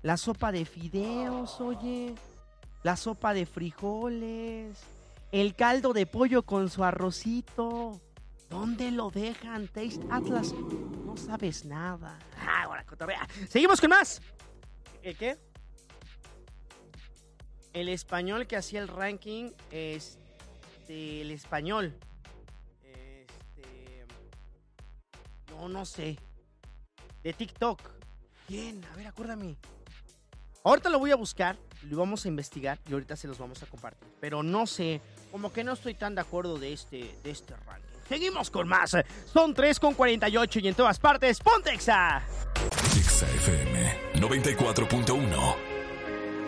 La sopa de fideos, oye. La sopa de frijoles. El caldo de pollo con su arrocito. ¿Dónde lo dejan? Taste Atlas. No sabes nada. Ahora, cotorrea. Seguimos con más. ¿El qué? El español que hacía el ranking. El español. No sé. De TikTok. ¿Quién? A ver, acuérdame. Ahorita lo voy a buscar, lo vamos a investigar y ahorita se los vamos a compartir. Pero no sé, como que no estoy tan de acuerdo de este ranking. Seguimos con más. Son 3:48 y en todas partes, ¡ponte Exa! Exa FM 94.1.